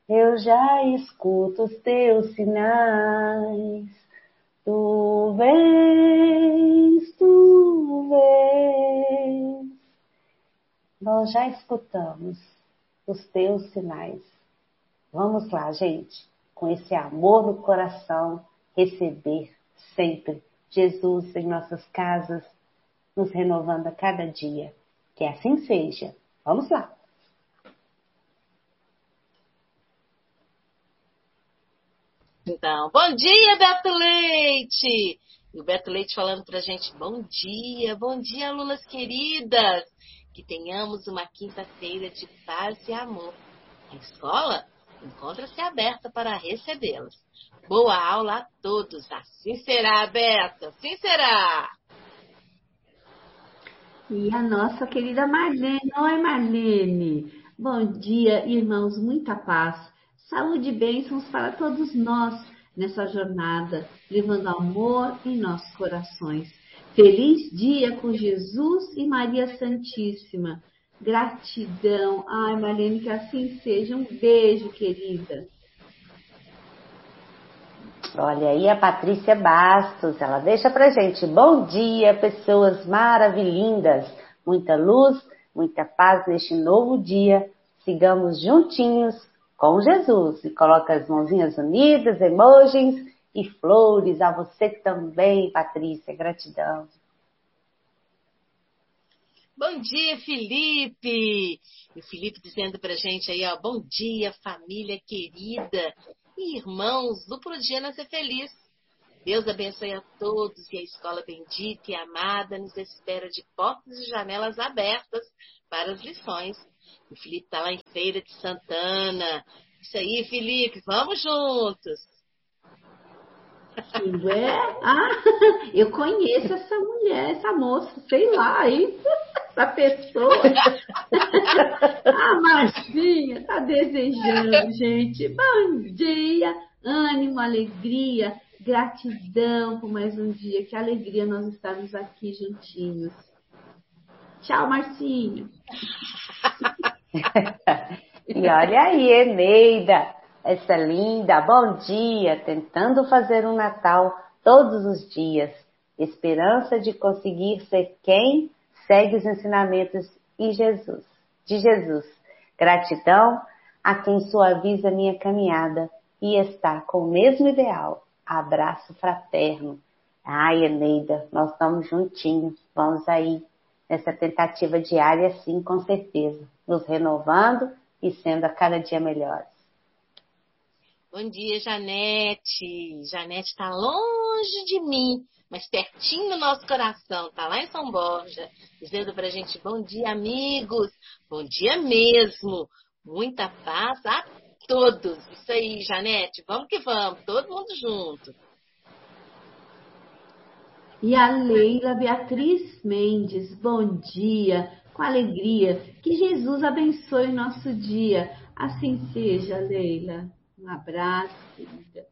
Eu já escuto os teus sinais. Tu vens, tu vens. Nós já escutamos os teus sinais. Vamos lá, gente, com esse amor no coração, receber sempre Jesus em nossas casas, nos renovando a cada dia. Que assim seja. Vamos lá. Então, bom dia, Beto Leite! E o Beto Leite falando pra gente, bom dia, alunas queridas! Que tenhamos uma quinta-feira de paz e amor. A escola encontra-se aberta para recebê-las. Boa aula a todos! Assim será, Beto, assim será! E a nossa querida Marlene. Oi, Marlene. Bom dia, irmãos. Muita paz, saúde e bênçãos para todos nós nessa jornada, levando amor em nossos corações. Feliz dia com Jesus e Maria Santíssima. Gratidão. Ai, Marlene, que assim seja. Um beijo, querida. Olha aí a Patrícia Bastos, ela deixa pra gente. Bom dia, pessoas maravilhindas. Muita luz, muita paz neste novo dia. Sigamos juntinhos com Jesus. E coloca as mãozinhas unidas, emojis e flores. A você também, Patrícia. Gratidão. Bom dia, Felipe! E o Felipe dizendo pra gente aí, ó, bom dia, família querida e irmãos do Pro Dia Nascer Feliz. Deus abençoe a todos e a escola bendita e amada nos espera de portas e janelas abertas para as lições. O Felipe está lá em Feira de Santana. Isso aí, Felipe, vamos juntos! Ué? Ah, eu conheço essa mulher, essa moça, sei lá, hein? Essa pessoa. A Marcinha está desejando, gente. Bom dia, ânimo, alegria, gratidão por mais um dia. Que alegria nós estarmos aqui juntinhos. Tchau, Marcinha. E olha aí, Eneida, essa linda, bom dia, tentando fazer um Natal todos os dias. Esperança de conseguir ser quem segue os ensinamentos de Jesus. Gratidão a quem suaviza minha caminhada e está com o mesmo ideal. Abraço fraterno. Ai, Eneida, nós estamos juntinhos. Vamos aí nessa tentativa diária, sim, com certeza. Nos renovando e sendo a cada dia melhores. Bom dia, Janete. Janete está longe de mim, mas pertinho do nosso coração. Está lá em São Borja, dizendo para a gente, bom dia, amigos. Bom dia mesmo. Muita paz a todos. Isso aí, Janete. Vamos que vamos. Todo mundo junto. E a Leila Beatriz Mendes, bom dia, com alegria. Que Jesus abençoe o nosso dia. Assim seja, Leila. Um abraço, querida.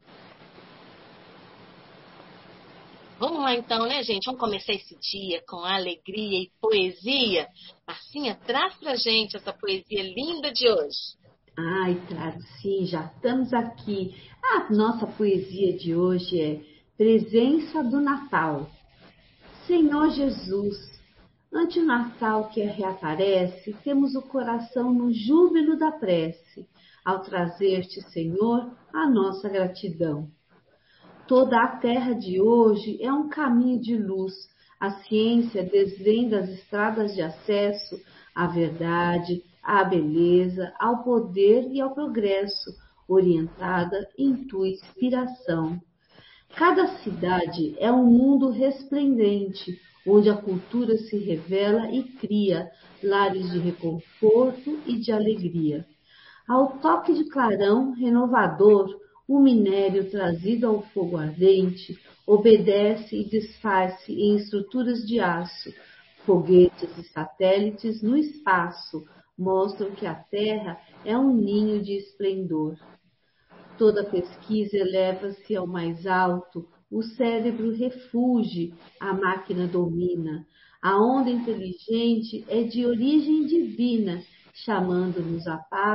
Vamos lá então, né, gente? Vamos começar esse dia com alegria e poesia. Marcinha, traz pra gente essa poesia linda de hoje. Ai, trago sim, já estamos aqui. A nossa poesia de hoje é Presença do Natal. Senhor Jesus, ante o Natal que reaparece, temos o coração no júbilo da prece, ao trazer-te, Senhor, a nossa gratidão. Toda a terra de hoje é um caminho de luz. A ciência desvenda as estradas de acesso à verdade, à beleza, ao poder e ao progresso, orientada em tua inspiração. Cada cidade é um mundo resplendente, onde a cultura se revela e cria lares de reconforto e de alegria. Ao toque de clarão renovador, o minério trazido ao fogo ardente obedece e desfaz-se em estruturas de aço. Foguetes e satélites no espaço mostram que a Terra é um ninho de esplendor. Toda pesquisa eleva-se ao mais alto, o cérebro refuge, a máquina domina. A onda inteligente é de origem divina, chamando-nos à paz,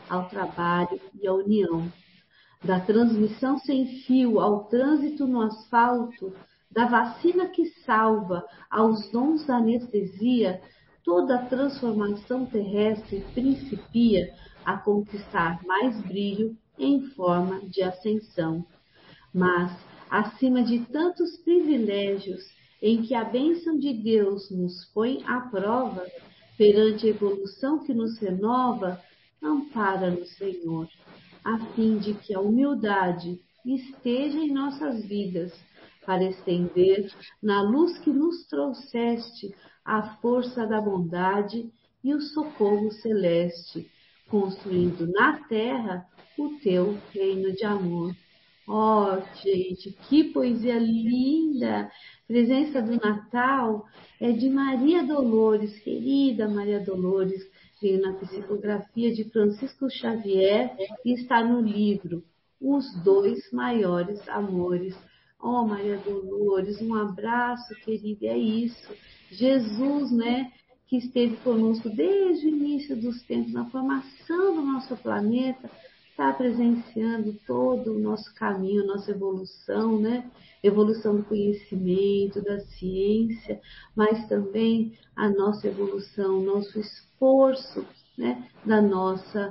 ao trabalho e à união. Da transmissão sem fio ao trânsito no asfalto, da vacina que salva aos dons da anestesia, toda a transformação terrestre principia a conquistar mais brilho em forma de ascensão. Mas, acima de tantos privilégios em que a bênção de Deus nos põe à prova, perante a evolução que nos renova, ampara-nos, Senhor, a fim de que a humildade esteja em nossas vidas, para estender, na luz que nos trouxeste, a força da bondade e o socorro celeste, construindo na terra o teu reino de amor. Oh, gente, que poesia linda! Presença do Natal é de Maria Dolores, querida Maria Dolores, veio na psicografia de Francisco Xavier e está no livro Os Dois Maiores Amores. Oh, Maria Dolores, um abraço, querida, é isso. Jesus, né, que esteve conosco desde o início dos tempos, na formação do nosso planeta, está presenciando todo o nosso caminho, nossa evolução, né? Evolução do conhecimento, da ciência, mas também a nossa evolução, nosso esforço, né? Da nossa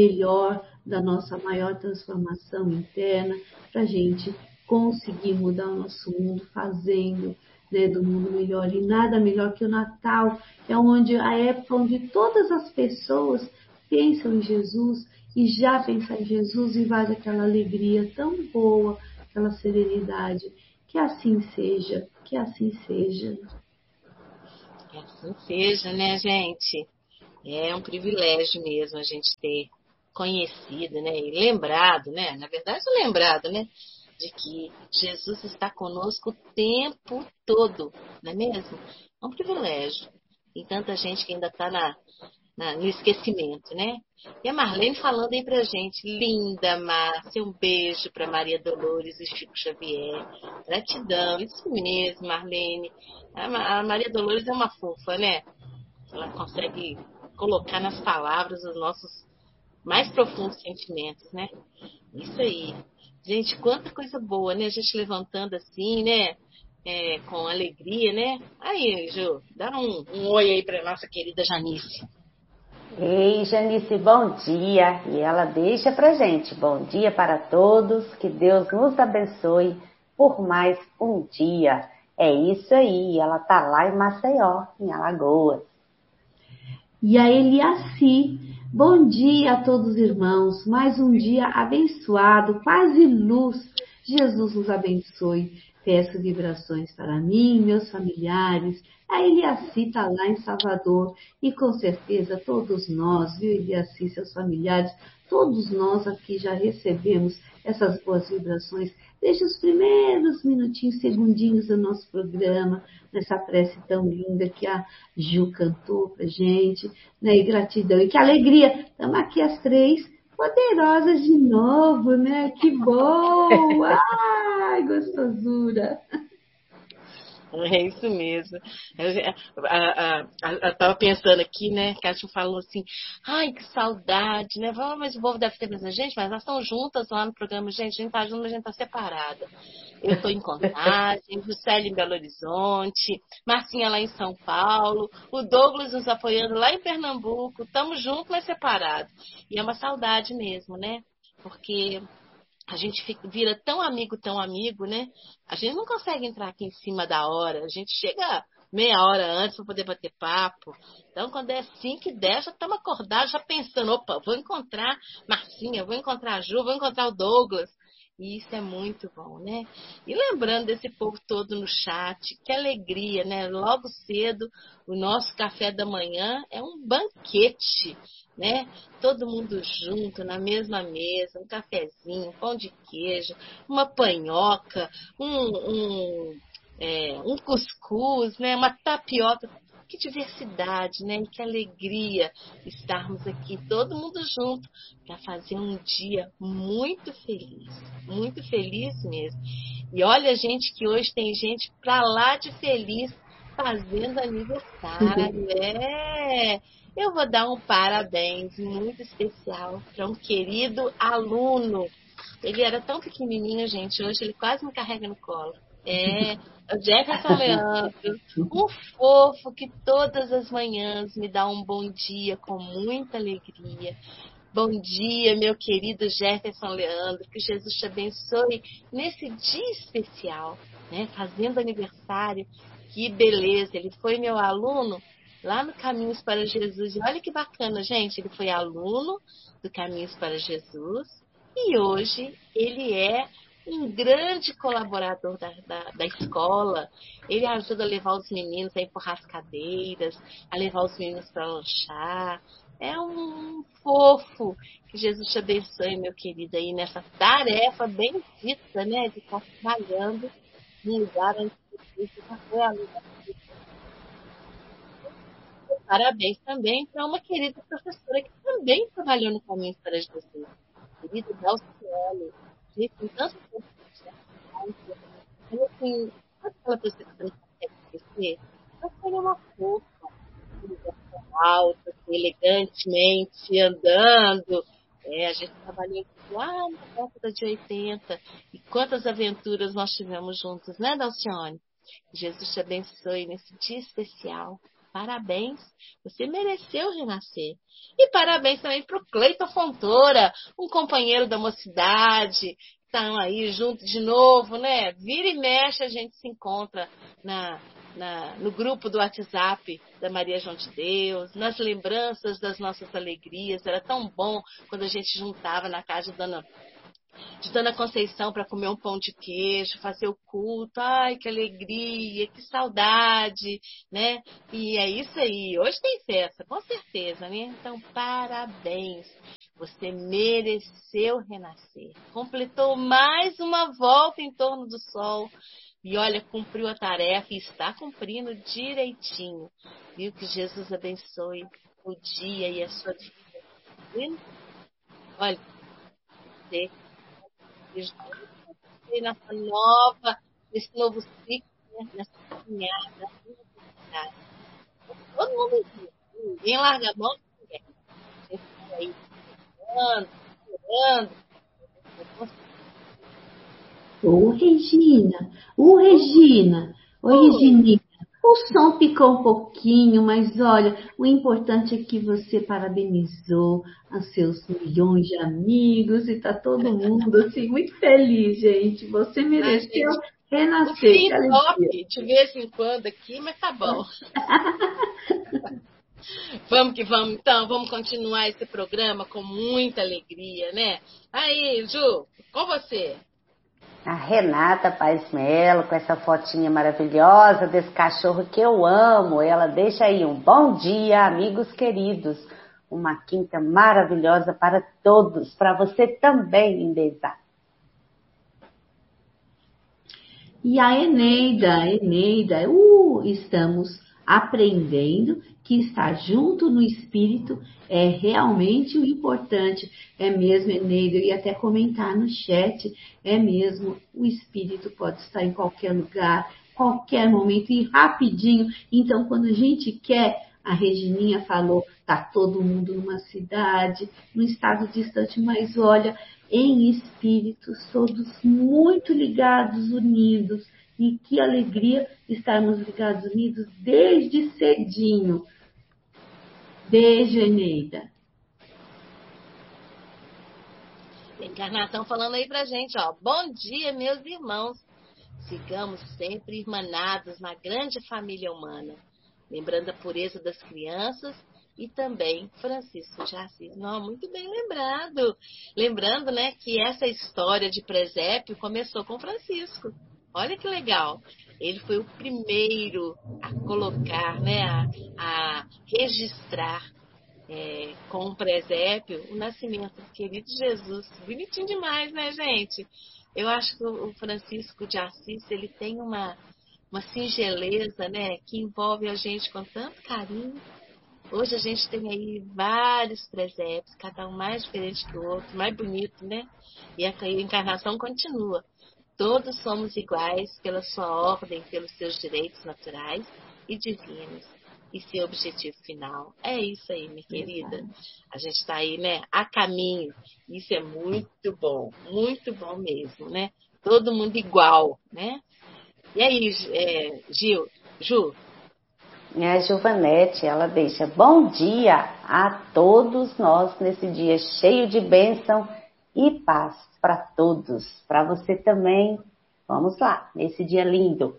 maior transformação interna, para a gente conseguir mudar o nosso mundo, fazendo, né, do mundo melhor. E nada melhor que o Natal, é a época onde todas as pessoas pensam em Jesus, e já pensar em Jesus e vai daquela alegria tão boa, aquela serenidade. Que assim seja, que assim seja. Que assim seja, né, gente? É um privilégio mesmo a gente ter conhecido, né, e lembrado, né, na verdade lembrado, né, de que Jesus está conosco o tempo todo, não é mesmo? É um privilégio. Tem tanta gente que ainda está no esquecimento, né? E a Marlene falando aí pra gente, linda Márcia, um beijo para Maria Dolores e Chico Xavier, gratidão, isso mesmo, Marlene. A Maria Dolores é uma fofa, né? Ela consegue colocar nas palavras os nossos mais profundos sentimentos, né? Isso aí. Gente, quanta coisa boa, né? A gente levantando assim, né? Com alegria, né? Aí, Ju, dá um oi aí pra nossa querida Janice. Ei, Janice, bom dia. E ela deixa pra gente. Bom dia para todos. Que Deus nos abençoe por mais um dia. É isso aí. Ela tá lá em Maceió, em Alagoas. E a Eliaci, bom dia a todos os irmãos. Mais um dia abençoado, paz e luz. Jesus nos abençoe. Peço vibrações para mim, meus familiares. A Eliaci está lá em Salvador e com certeza todos nós, viu, Eliaci, seus familiares, todos nós aqui já recebemos essas boas vibrações desde os primeiros minutinhos, segundinhos do nosso programa, nessa prece tão linda que a Ju cantou pra gente, né? E gratidão e que alegria. Estamos aqui as três poderosas de novo, né? Que bom! Ai, gostosura! É isso mesmo. Eu estava pensando aqui, né? Que a Ju falou assim, ai, que saudade, né? Mas o povo deve ter pensado, gente, mas nós estamos juntas lá no programa, gente, a gente está junto, mas a gente está separada. Eu estou em Contagem, Juscelia em Belo Horizonte, Marcinha lá em São Paulo, o Douglas nos apoiando lá em Pernambuco, estamos juntos, mas separados. E é uma saudade mesmo, né? Porque a gente vira tão amigo, né? A gente não consegue entrar aqui em cima da hora. A gente chega meia hora antes para poder bater papo. Então, quando é 5h10, já estamos acordados, já pensando, opa, vou encontrar Marcinha, vou encontrar a Ju, vou encontrar o Douglas. E isso é muito bom, né? E lembrando desse povo todo no chat, que alegria, né? Logo cedo, o nosso café da manhã é um banquete, né? Todo mundo junto, na mesma mesa, um cafezinho, um pão de queijo, uma panhoca, um cuscuz, né? Uma tapioca. Que diversidade, né? E que alegria estarmos aqui, todo mundo junto, para fazer um dia muito feliz mesmo. E olha, gente, que hoje tem gente para lá de feliz fazendo aniversário. eu vou dar um parabéns muito especial para um querido aluno. Ele era tão pequenininho, gente, hoje ele quase me carrega no colo. É o Jefferson Leandro, um fofo que todas as manhãs me dá um bom dia com muita alegria. Bom dia, meu querido Jefferson Leandro, que Jesus te abençoe nesse dia especial, né? Fazendo aniversário, que beleza, ele foi meu aluno lá no Caminhos para Jesus, e olha que bacana, gente, ele foi aluno do Caminhos para Jesus, e hoje ele é um grande colaborador da escola, ele ajuda a levar os meninos a empurrar as cadeiras, a levar os meninos para lanchar. É um fofo. Que Jesus te abençoe, meu querido, aí nessa tarefa bendita, né? De estar trabalhando num lugar onde você já foi aluno. Parabéns também para uma querida professora que também trabalhou no Caminho para Jesus. Querida Dalciane. Gente, com tanto tempo que eu assim, sabe aquela pessoa que você não consegue esquecer? Ela foi uma fofa, alta, assim, elegantemente andando. A gente trabalhou lá na década de 80. E quantas aventuras nós tivemos juntos, né, Dalcione? Jesus te abençoe nesse dia especial. Parabéns, você mereceu renascer. E parabéns também para o Cleiton Fontoura, um companheiro da mocidade. Estão aí junto de novo, né? Vira e mexe, a gente se encontra no grupo do WhatsApp da Maria João de Deus, nas lembranças das nossas alegrias. Era tão bom quando a gente juntava na casa de Dona Conceição para comer um pão de queijo, fazer o culto. Ai, que alegria, que saudade, né? E é isso aí. Hoje tem festa, com certeza, né? Então, parabéns. Você mereceu renascer. Completou mais uma volta em torno do sol. E olha, cumpriu a tarefa e está cumprindo direitinho. Viu? Que Jesus abençoe o dia e a sua vida. Viu? Olha, você nessa nesse novo ciclo, né? Nessa caminhada. Todo mundo junto. Ninguém larga a mão de ninguém. A gente vai aí chorando, chorando. Ô, Regina, oi, Regininha. O som picou um pouquinho, mas olha, o importante é que você parabenizou os seus milhões de amigos e tá todo mundo assim muito feliz, gente. Você mereceu Gente, o renascer, que fim alegria. top, de vez em quando aqui, mas tá bom. Vamos que vamos, então, vamos continuar esse programa com muita alegria, né? Aí, Ju, com você. A Renata Paes Melo, com essa fotinha maravilhosa desse cachorro que eu amo. Ela deixa aí um bom dia, amigos queridos. Uma quinta maravilhosa para todos, para você também, Indeza. E a Eneida, estamos aprendendo que estar junto no Espírito é realmente o importante. É mesmo, Eneida, eu ia até comentar no chat, é mesmo, o Espírito pode estar em qualquer lugar, qualquer momento e rapidinho. Então, quando a gente quer, a Regininha falou, tá todo mundo numa cidade, num estado distante, mas olha, em espíritos, todos muito ligados, unidos. E que alegria estarmos ligados, unidos desde cedinho. Beijo, Eneida. Encarnação falando aí pra gente, ó. Bom dia, meus irmãos. Sigamos sempre irmanados na grande família humana. Lembrando a pureza das crianças e também Francisco de Assis. Não, muito bem lembrado. Lembrando, né, que essa história de presépio começou com Francisco. Olha que legal. Ele foi o primeiro a colocar, né, a registrar com um presépio o nascimento do querido Jesus. Bonitinho demais, né, gente? Eu acho que o Francisco de Assis, ele tem uma singeleza, né, que envolve a gente com tanto carinho. Hoje a gente tem aí vários presépios, cada um mais diferente que o outro, mais bonito, né? E a encarnação continua. Todos somos iguais pela sua ordem, pelos seus direitos naturais e divinos. e seu objetivo final. É isso aí, minha querida. A gente está aí, né, a caminho. Isso é muito bom mesmo, né? Todo mundo igual, né? E aí, Ju? A Giovanete, ela deixa bom dia a todos nós nesse dia cheio de bênção e paz para todos. Para você também. Vamos lá, nesse dia lindo.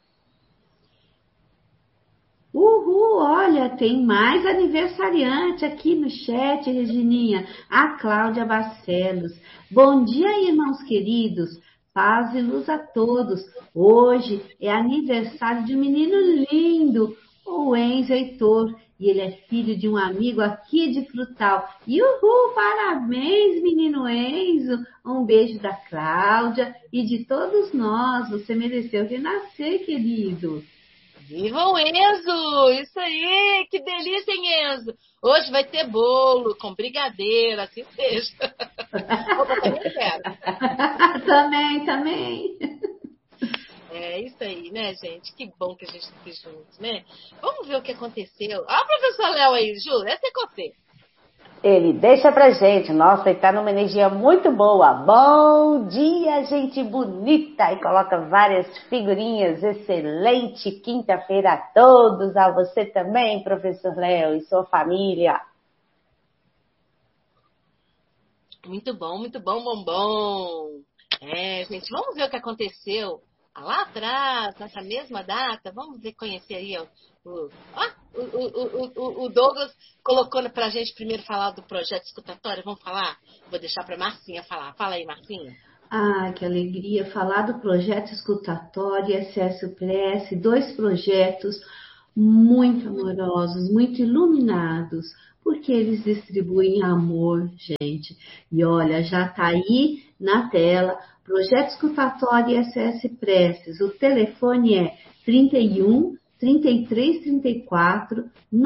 Uhul, olha, tem mais aniversariante aqui no chat, Regininha. A Cláudia Barcelos. Bom dia, irmãos queridos. Paz e luz a todos. Hoje é aniversário de um menino lindo, o Enzo Heitor. E ele é filho de um amigo aqui de Frutal. Uhul, parabéns, menino Enzo. Um beijo da Cláudia e de todos nós. Você mereceu renascer, querido. Viva o Enzo! Isso aí! Que delícia, hein, Enzo? Hoje vai ter bolo com brigadeiro, assim seja. Opa, também quero. Também. É isso aí, né, gente? Que bom que a gente está aqui juntos, né? Vamos ver o que aconteceu. Olha o professor Léo aí, Ju, essa é com você. Ele deixa pra gente. Nossa, ele tá numa energia muito boa. Bom dia, gente bonita. E coloca várias figurinhas. Excelente quinta-feira a todos. A você também, professor Léo, e sua família. Muito bom, bom. É, gente, vamos ver o que aconteceu lá atrás, nessa mesma data. Vamos ver, conhecer aí o Douglas colocou pra gente primeiro falar do projeto escutatório. Vamos falar? Vou deixar pra Marcinha falar. Fala aí, Marcinha. Ah, que alegria falar do projeto escutatório SS Prece, dois projetos muito amorosos, muito iluminados, porque eles distribuem amor, gente. E olha, já está aí na tela, projeto escutatório SS Preces. O telefone é 31 33 34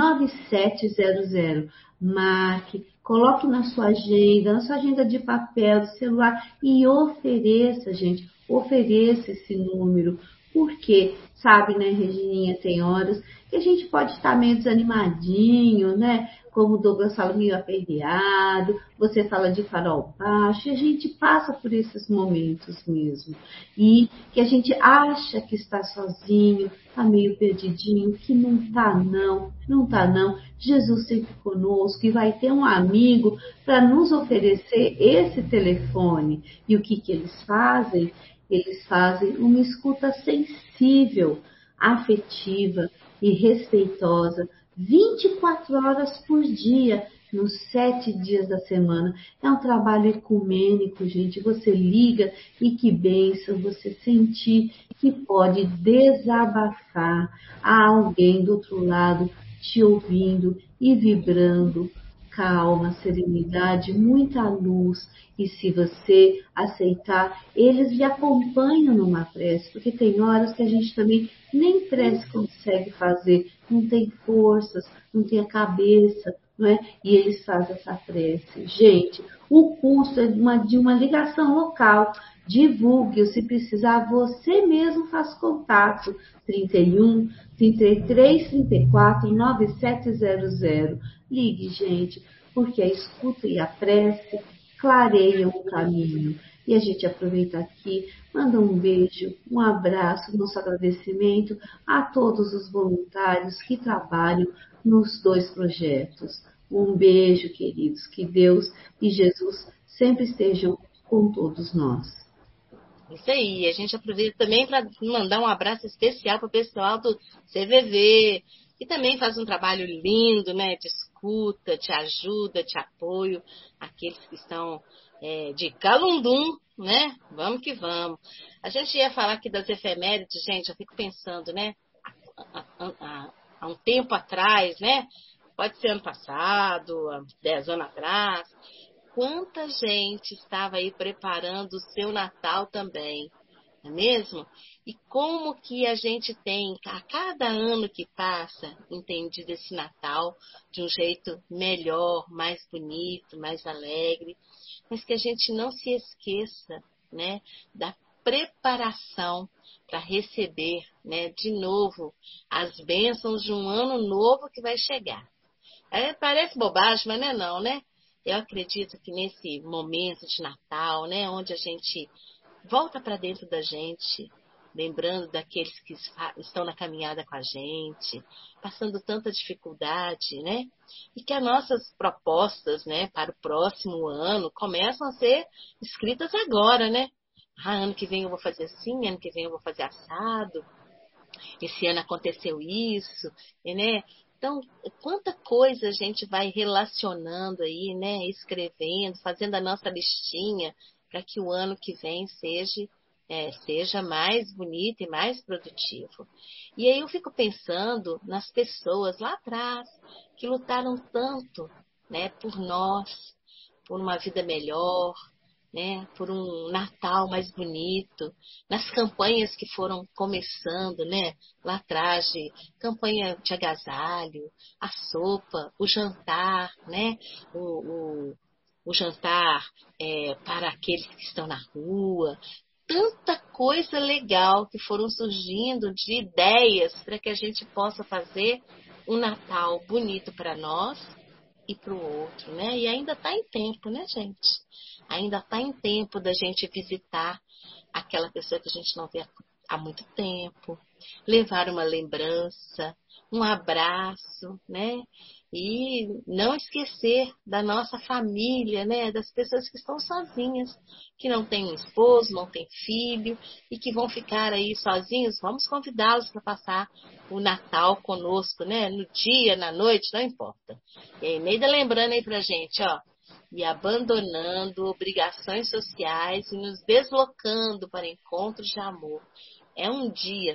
9700. Marque, coloque na sua agenda de papel, de celular e ofereça, gente, ofereça esse número. Porque, sabe, né, Regininha, tem horas que a gente pode estar meio desanimadinho, né? Como o Douglas fala, meio aperreado, você fala de farol baixo, e a gente passa por esses momentos mesmo. E que a gente acha que está sozinho, está meio perdidinho, que não tá não. Jesus sempre conosco e vai ter um amigo para nos oferecer esse telefone. E o que eles fazem? Eles fazem uma escuta sensível, afetiva e respeitosa, 24 horas por dia, nos 7 dias da semana. É um trabalho ecumênico, gente. Você liga e que bênção você sentir que pode desabafar a alguém do outro lado te ouvindo e vibrando. Calma, serenidade, muita luz. E se você aceitar, eles lhe acompanham numa prece, porque tem horas que a gente também nem prece consegue fazer, não tem forças, não tem a cabeça, não é? E eles fazem essa prece. Gente, o custo é de uma ligação local. Divulgue, se precisar, você mesmo faz contato. 31 33 34 9700. Ligue, gente, porque a escuta e a prece clareiam o caminho. E a gente aproveita aqui, manda um beijo, um abraço, nosso agradecimento a todos os voluntários que trabalham nos dois projetos. Um beijo, queridos, que Deus e Jesus sempre estejam com todos nós. Isso aí, a gente aproveita também para mandar um abraço especial para o pessoal do CVV, que também faz um trabalho lindo, né? De escuta, de ajuda, de apoio, aqueles que estão de Calundum, né? Vamos que vamos. A gente ia falar aqui das efemérides, gente, eu fico pensando, né? Há um tempo atrás, né? Pode ser ano passado, há 10 anos atrás, quanta gente estava aí preparando o seu Natal também, não é mesmo? E como que a gente tem, a cada ano que passa, entendido esse Natal de um jeito melhor, mais bonito, mais alegre, mas que a gente não se esqueça, né, preparação para receber, né, de novo as bênçãos de um ano novo que vai chegar. Parece bobagem, mas não é não, né? Eu acredito que nesse momento de Natal, né, onde a gente volta para dentro da gente, lembrando daqueles que estão na caminhada com a gente, passando tanta dificuldade, né? E que as nossas propostas, né, para o próximo ano começam a ser escritas agora, né? Ano que vem eu vou fazer assim, ano que vem eu vou fazer assado, esse ano aconteceu isso, né? Então, quanta coisa a gente vai relacionando aí, né? Escrevendo, fazendo a nossa listinha para que o ano que vem seja mais bonito e mais produtivo. E aí eu fico pensando nas pessoas lá atrás que lutaram tanto, né, por nós, por uma vida melhor, né, por um Natal mais bonito, nas campanhas que foram começando, né, lá atrás, de campanha de agasalho, a sopa, o jantar, né, o jantar para aqueles que estão na rua, tanta coisa legal que foram surgindo de ideias para que a gente possa fazer um Natal bonito para nós e para o outro, né? E ainda está em tempo, né, gente? Ainda está em tempo da gente visitar aquela pessoa que a gente não vê há muito tempo, levar uma lembrança, um abraço, né? E não esquecer da nossa família, né? Das pessoas que estão sozinhas, que não têm um esposo, não têm filho e que vão ficar aí sozinhos. Vamos convidá-los para passar o Natal conosco, né? No dia, na noite, não importa. E aí, Neida lembrando aí pra gente, ó, e abandonando obrigações sociais e nos deslocando para encontros de amor. É um dia,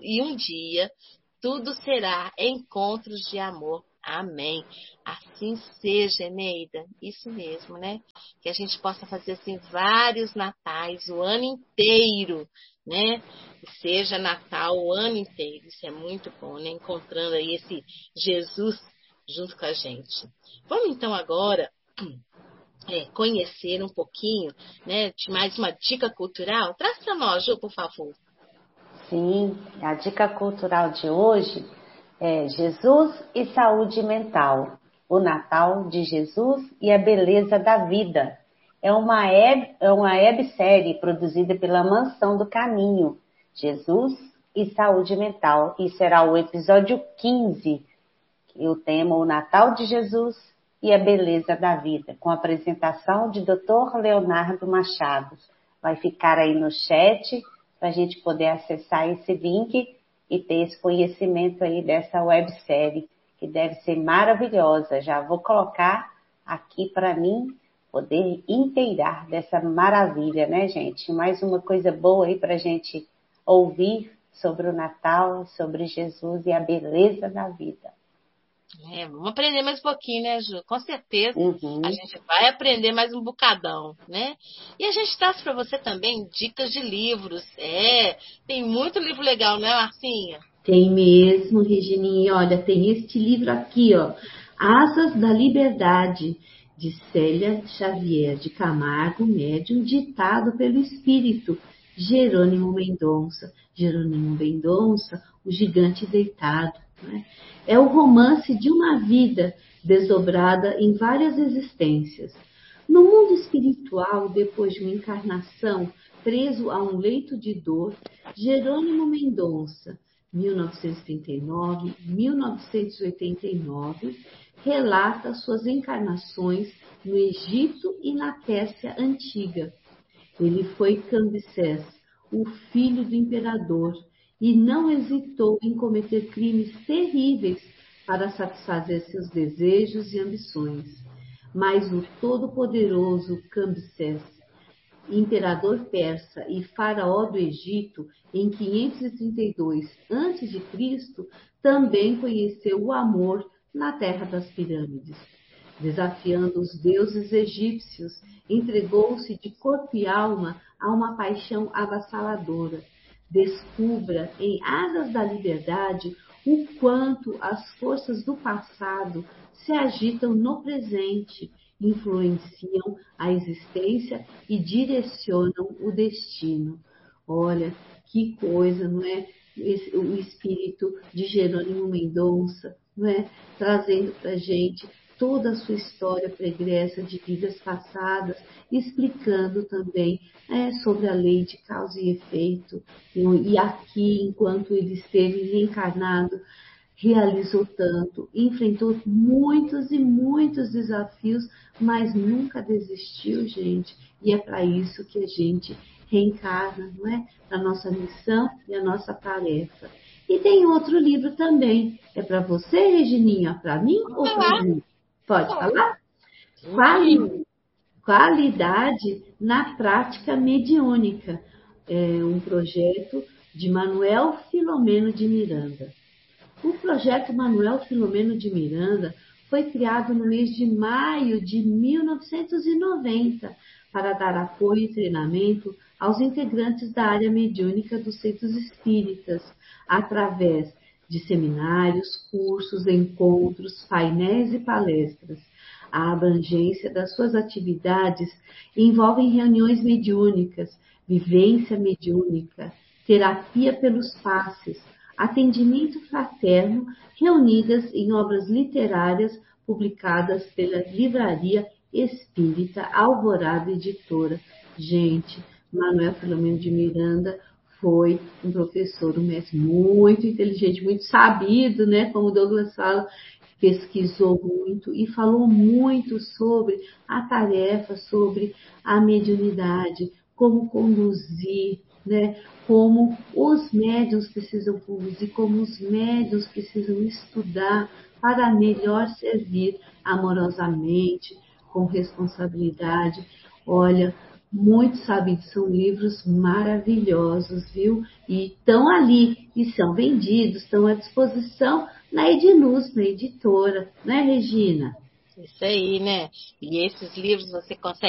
tudo será encontros de amor. Amém. Assim seja, Neida. Isso mesmo, né? Que a gente possa fazer assim vários natais o ano inteiro, né? Que seja Natal o ano inteiro. Isso é muito bom, né? Encontrando aí esse Jesus junto com a gente. Vamos então agora conhecer um pouquinho, né, de mais uma dica cultural. Traz para nós, Ju, por favor. Sim, a dica cultural de hoje é Jesus e saúde mental. O Natal de Jesus e a beleza da vida. É uma websérie produzida pela Mansão do Caminho. Jesus e saúde mental. E será o episódio 15. E o tema, o Natal de Jesus e a beleza da vida, com a apresentação de Dr. Leonardo Machado. Vai ficar aí no chat para a gente poder acessar esse link e ter esse conhecimento aí dessa websérie, que deve ser maravilhosa. Já vou colocar aqui para mim poder inteirar dessa maravilha, né, gente? Mais uma coisa boa aí para a gente ouvir sobre o Natal, sobre Jesus e a beleza da vida. Vamos aprender mais um pouquinho, né, Ju? Com certeza a Uhum. gente vai aprender mais um bocadão, né? E a gente traz para você também dicas de livros. Tem muito livro legal, né, Marcinha? Tem mesmo, Regininha. Olha, tem este livro aqui, ó, Asas da Liberdade, de Célia Xavier de Camargo, médium, ditado pelo espírito Jerônimo Mendonça. Jerônimo Mendonça, o gigante deitado. Né? É o romance de uma vida desdobrada em várias existências. No mundo espiritual, depois de uma encarnação, preso a um leito de dor, Jerônimo Mendonça, 1939-1989, relata suas encarnações no Egito e na Pérsia Antiga. Ele foi Cambises, o filho do imperador, e não hesitou em cometer crimes terríveis para satisfazer seus desejos e ambições. Mas o todo-poderoso Cambises, imperador persa e faraó do Egito, em 532 a.C., também conheceu o amor na terra das pirâmides. Desafiando os deuses egípcios, entregou-se de corpo e alma a uma paixão avassaladora. Descubra em Asas da Liberdade o quanto as forças do passado se agitam no presente, influenciam a existência e direcionam o destino. Olha, que coisa, não é? O espírito de Jerônimo Mendonça, não é? Trazendo para a gente toda a sua história pregressa de vidas passadas, explicando também sobre a lei de causa e efeito. E aqui, enquanto ele esteve reencarnado, realizou tanto, enfrentou muitos e muitos desafios, mas nunca desistiu, gente. E é para isso que a gente reencarna, não é? A nossa missão e a nossa tarefa. E tem outro livro também. É para você, Regininha? Para mim ou para mim? Pode falar? Qualidade na prática mediúnica. É um projeto de Manuel Filomeno de Miranda. O projeto Manuel Filomeno de Miranda foi criado no mês de maio de 1990 para dar apoio e treinamento aos integrantes da área mediúnica dos centros espíritas, através de seminários, cursos, encontros, painéis e palestras. A abrangência das suas atividades envolve reuniões mediúnicas, vivência mediúnica, terapia pelos passes, atendimento fraterno, reunidas em obras literárias publicadas pela Livraria Espírita Alvorada Editora. Gente, Manuel Filomeno de Miranda foi um professor, um mestre muito inteligente, muito sabido, né? Como o Douglas fala, pesquisou muito e falou muito sobre a tarefa, sobre a mediunidade, como conduzir, né? Como os médiuns precisam conduzir, como os médiuns precisam estudar para melhor servir amorosamente, com responsabilidade. Olha, muito sabidos, são livros maravilhosos, viu? E estão ali, e são vendidos, estão à disposição na Ediluz, na editora, né, Regina? Isso aí, né? E esses livros você consegue